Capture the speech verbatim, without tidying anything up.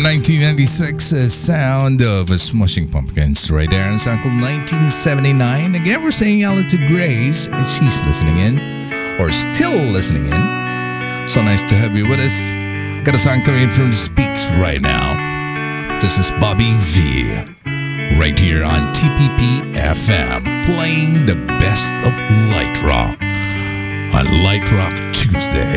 nineteen ninety-six uh, sound of uh, Smashing Pumpkins right there. And it's Uncle nineteen seventy-nine. Again, we're saying hello to Grace, and she's listening in, or still listening in. So nice to have you with us. Got a song coming in from the Speaks right now. This is Bobby V, right here on T P P F M, playing the best of Light Rock on Light Rock Tuesday.